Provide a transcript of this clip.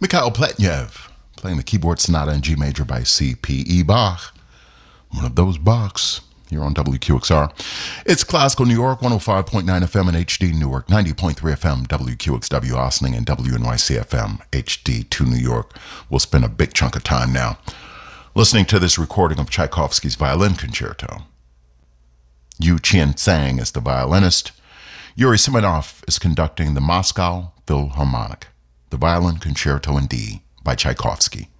Mikhail Pletnev playing the keyboard sonata in G major by C.P.E. Bach. One of those Bachs here on WQXR. It's Classical New York, 105.9 FM and HD Newark, 90.3 FM WQXW Ossining, and WNYC FM HD2 New York. We'll spend a big chunk of time now listening to this recording of Tchaikovsky's Violin Concerto. Yu Chien-tsang is the violinist. Yuri Simonov is conducting the Moscow Philharmonic, the Violin Concerto in D by Tchaikovsky.